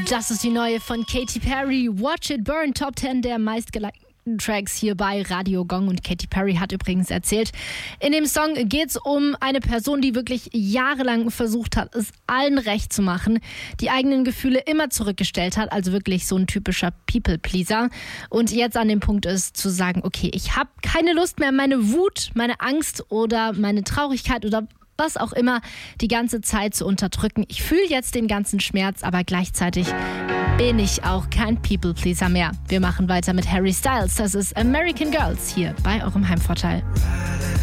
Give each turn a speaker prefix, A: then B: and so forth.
A: Das ist die neue von Katy Perry, Watch It Burn, Top 10 der meistgelikten Tracks hier bei Radio Gong. Und Katy Perry hat übrigens erzählt, in dem Song geht es um eine Person, die wirklich jahrelang versucht hat, es allen recht zu machen, die eigenen Gefühle immer zurückgestellt hat, also wirklich so ein typischer People-Pleaser. Und jetzt an dem Punkt ist zu sagen, okay, ich habe keine Lust mehr, meine Wut, meine Angst oder meine Traurigkeit oder was auch immer die ganze Zeit zu unterdrücken. Ich fühle jetzt den ganzen Schmerz, aber gleichzeitig bin ich auch kein People-Pleaser mehr. Wir machen weiter mit Harry Styles. Das ist American Girls hier bei eurem Heimvorteil.